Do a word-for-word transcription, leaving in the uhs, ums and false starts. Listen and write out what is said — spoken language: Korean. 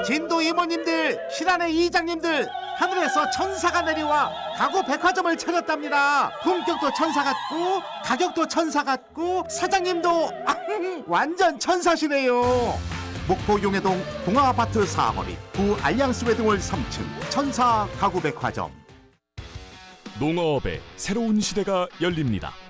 진도 이모님들, 신안의 이장님들, 하늘에서 천사가 내려와 가구 백화점을 차렸답니다. 품격도 천사 같고 가격도 천사 같고 사장님도 완전 천사시네요. 목포 용해동 동아아파트 사거리 구 알lian스 웨딩홀 삼 층 천사 가구 백화점. 농어업의 새로운 시대가 열립니다.